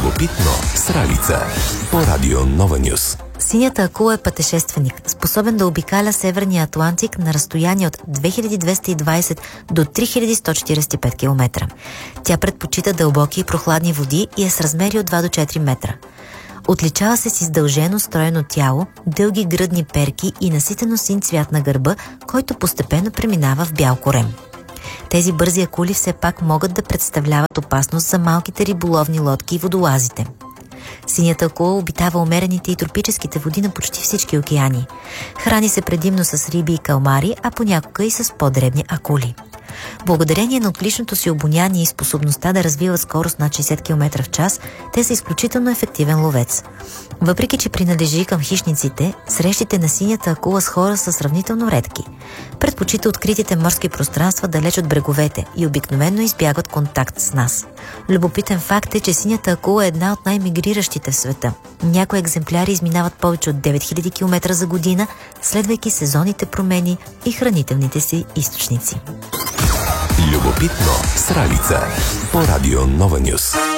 Любопитно с Ралица по Радио Нова Нюс. Синята акула е пътешественик, способен да обикаля Северния Атлантик на разстояние от 2220 до 3145 км. Тя предпочита дълбоки и прохладни води и е с размери от 2 до 4 метра. Отличава се с издължено стройно тяло, дълги гръдни перки и наситено син цвят на гърба, който постепенно преминава в бял корем. Тези бързи акули все пак могат да представляват опасност за малките риболовни лодки и водолазите. Синята акула обитава умерените и тропическите води на почти всички океани. Храни се предимно с риби и калмари, а понякога и с по-дребни акули. Благодарение на отличното си обоняние и способността да развиват скорост над 60 км в час, те са изключително ефективен ловец. Въпреки че принадлежи към хищниците, срещите на синята акула с хора са сравнително редки. Предпочита откритите морски пространства далеч от бреговете и обикновено избягват контакт с нас. Любопитен факт е, че синята акула е една от най-мигриращите в света. Някои екземпляри изминават повече от 9000 км за година, следвайки сезонните промени и хранителните си източници. Любопитно с Ралица по Радио Нова Нюс.